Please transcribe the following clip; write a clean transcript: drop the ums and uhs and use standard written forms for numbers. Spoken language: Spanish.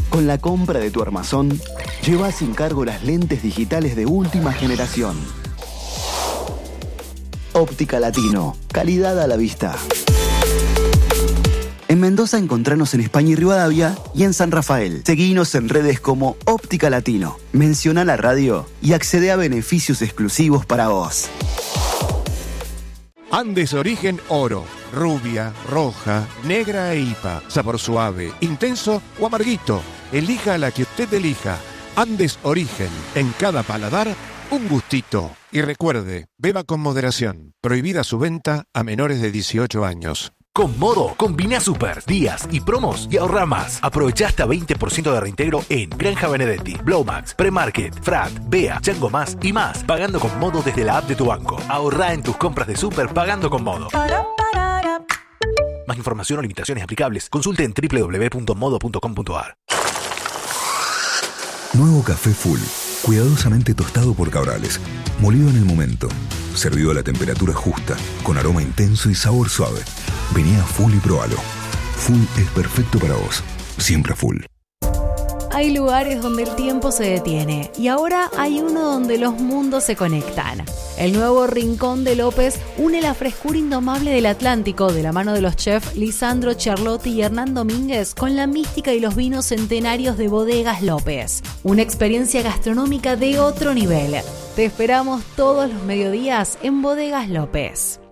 Con la compra de tu armazón, lleva sin cargo las lentes digitales de última generación. Óptica Latino, calidad a la vista. En Mendoza encontranos en España y Rivadavia y en San Rafael. Seguinos en redes como Óptica Latino. Menciona la radio y accede a beneficios exclusivos para vos. Andes Origen Oro. Rubia, roja, negra e IPA. Sabor suave, intenso o amarguito. Elija la que usted elija. Andes Origen. En cada paladar, un gustito. Y recuerde, beba con moderación. Prohibida su venta a menores de 18 años. Con Modo, combina super, días y promos y ahorra más. Aprovecha hasta 20% de reintegro en Granja Benedetti, Blowmax, Premarket, Frat, Bea, Chango Más y más. Pagando con Modo desde la app de tu banco. Ahorra en tus compras de super pagando con Modo. Más información o limitaciones aplicables. Consulte en www.modo.com.ar. Nuevo café Full, cuidadosamente tostado por Cabrales, molido en el momento, servido a la temperatura justa, con aroma intenso y sabor suave. Vení a Full y probalo. Full es perfecto para vos, siempre Full. Hay lugares donde el tiempo se detiene y ahora hay uno donde los mundos se conectan. El nuevo Rincón de López une la frescura indomable del Atlántico de la mano de los chefs Lisandro Charlotti y Hernán Domínguez con la mística y los vinos centenarios de Bodegas López. Una experiencia gastronómica de otro nivel. Te esperamos todos los mediodías en Bodegas López.